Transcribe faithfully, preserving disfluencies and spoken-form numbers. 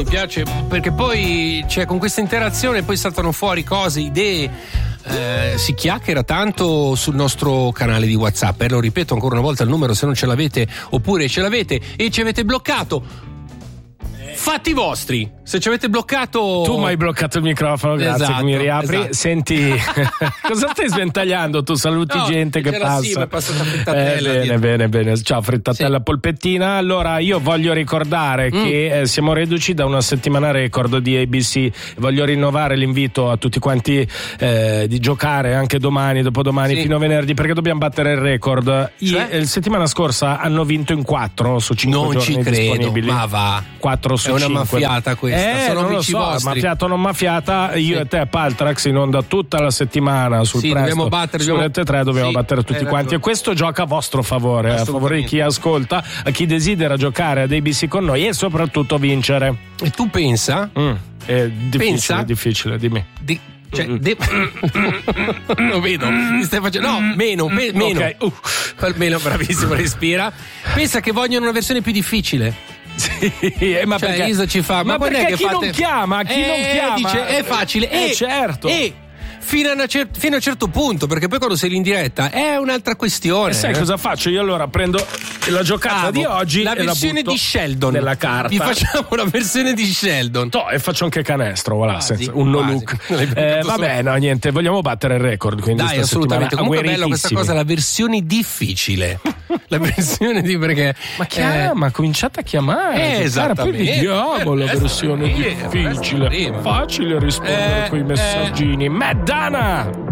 mi piace perché poi cioè, con questa interazione poi saltano fuori cose, idee. Eh, si chiacchiera tanto sul nostro canale di WhatsApp e eh, lo ripeto ancora una volta il numero se non ce l'avete oppure ce l'avete e ci avete bloccato. Fatti vostri, se ci avete bloccato. Tu mi hai bloccato il microfono, grazie esatto, che mi riapri. Esatto. Senti, cosa stai sventagliando? Tu saluti no, gente che passa. Sì, mi è passata frittatella. Eh, bene, bene, bene. Ciao, frittatella sì. Polpettina. Allora, io voglio ricordare mm. che eh, siamo reduci da una settimana record di A B C. Voglio rinnovare l'invito a tutti quanti eh, di giocare anche domani, dopodomani, sì. fino a venerdì, perché dobbiamo battere il record. Cioè? I, eh, settimana scorsa hanno vinto in quattro su cinque non giorni ci credo, disponibili. Ma va. quattro su È una cinque. maffiata questa, eh, sono non amici lo so, vostri. Maffiata o non maffiata, io sì. e te Paltrax in onda tutta la settimana sul sì, Presto, dobbiamo battere, su dobbiamo... Rete tre dobbiamo sì, battere tutti quanti ragione. E questo gioca a vostro favore, a favore di chi ascolta, a chi desidera giocare ad A B C con noi e soprattutto vincere. E tu pensa? Mm, è difficile, pensa? difficile, dimmi. Di... Cioè, de... lo vedo, mi stai facendo. No, meno, pe... meno. Okay. Uh. Meno, bravissimo, respira. Pensa che vogliono una versione più difficile. Sì, eh, ma cioè, perché Isa ci fa, ma, ma perché che chi fate... non chiama, chi eh, non chiama dice è facile, eh, e, certo. E fino a, una cer- fino a un certo punto, perché poi quando sei in diretta è un'altra questione. E sai eh? cosa faccio? Io allora prendo la giocata ah, di oggi la e versione la butto di Sheldon nella carta. Vi facciamo la versione di Sheldon. To, e faccio anche canestro, voilà, quasi, senza, un no look. Eh, vabbè, no, niente, vogliamo battere il record. Quindi dai, assolutamente. Comunque è bello questa cosa, la versione difficile. La versione di perché. Ma chiama, eh, cominciate a chiamare. Eh, esattamente. Poi vediamo la versione difficile. Facile rispondere eh, con i messaggini. Eh. Madonna!